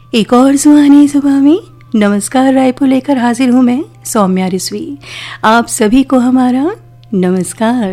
एक और सुहानी सुबह में नमस्कार रायपुर लेकर हाजिर हूँ मैं सौम्या रिस्वी। आप सभी को हमारा नमस्कार।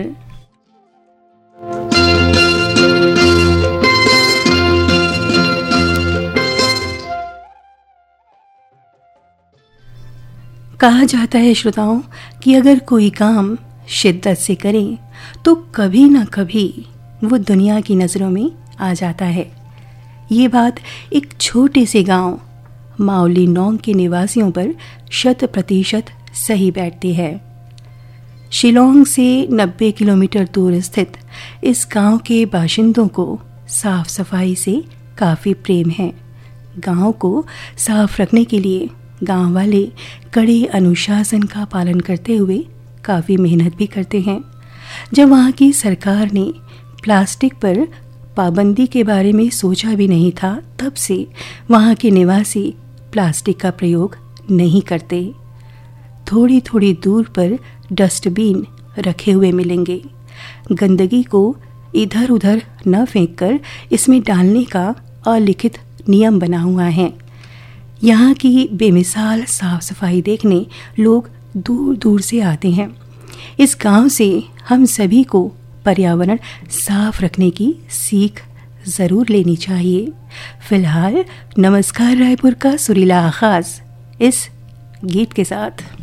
कहा जाता है श्रोताओं कि अगर कोई काम शिद्दत से करें तो कभी ना कभी वो दुनिया की नज़रों में आ जाता है। ये बात एक छोटे से गांव माओली नोंग के निवासियों पर 100% सही बैठती है। शिलोंग से 90 किलोमीटर दूर स्थित इस गांव के बाशिंदों को साफ सफाई से काफ़ी प्रेम है। गांव को साफ रखने के लिए गांव वाले कड़े अनुशासन का पालन करते हुए काफ़ी मेहनत भी करते हैं। जब वहाँ की सरकार ने प्लास्टिक पर पाबंदी के बारे में सोचा भी नहीं था, तब से वहाँ के निवासी प्लास्टिक का प्रयोग नहीं करते। थोड़ी थोड़ी दूर पर डस्टबिन रखे हुए मिलेंगे। गंदगी को इधर उधर न फेंककर इसमें डालने का अलिखित नियम बना हुआ है। यहाँ की बेमिसाल साफ सफाई देखने लोग दूर दूर से आते हैं। इस गांव से हम सभी को पर्यावरण साफ रखने की सीख ज़रूर लेनी चाहिए। फिलहाल नमस्कार रायपुर का सुरीला आगाज इस गीत के साथ।